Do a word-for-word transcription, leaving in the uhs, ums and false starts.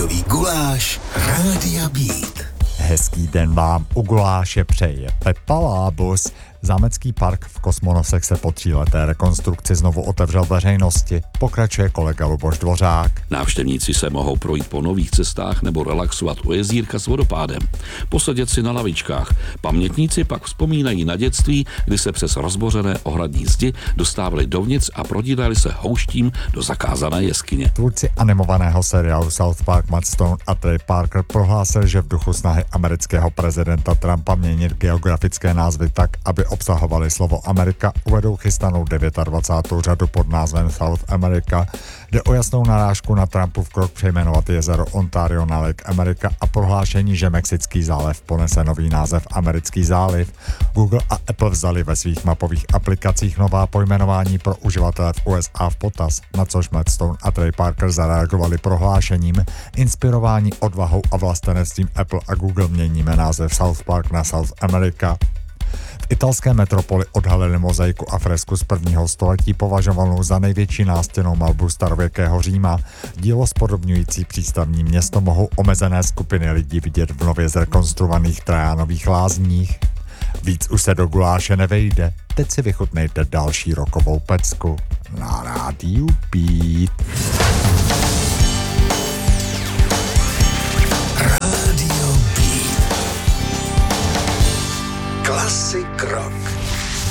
Víkendový guláš Rádia Beat. Hezký den vám u guláše přeje Pepa Lábus. Zámecký park v Kosmonosech se po tříleté rekonstrukci znovu otevřel veřejnosti. Pokračuje kolega Luboš Dvořák. Návštěvníci se mohou projít po nových cestách nebo relaxovat u jezírka s vodopádem, posedět si na lavičkách. Pamětníci pak vzpomínají na dětství, kdy se přes rozbořené ohradní zdi dostávali dovnitř a prodírali se houštím do zakázané jeskyně. Tvůrci animovaného seriálu South Park Matt Stone a Trey Parker prohlásili, že v duchu snahy amerického prezidenta Trumpa měnit geografické názvy tak, aby obsahovaly slovo Amerika, uvedou chystanou dvacátou devátou řadu pod názvem South America. Jde o jasnou narážku na Trumpův krok přejmenovat jezero Ontario na Lake America a prohlášení, že Mexický záliv ponese nový název Americký záliv. Google a Apple vzali ve svých mapových aplikacích nová pojmenování pro uživatele v U S A v potaz, na což Matt Stone a Trey Parker zareagovali prohlášením: inspirování odvahou a vlastenectvím Apple a Google měníme název South Park na South America. V italské metropoli odhalili mozaiku a fresku z prvního století považovanou za největší nástěnnou malbu starověkého Říma. Dílo spodobňující přístavní město mohou omezené skupiny lidí vidět v nově zrekonstruovaných Trajánových lázních. Víc už se do guláše nevejde. Teď si vychutnejte další rokovou pecku na Rádiu Beat.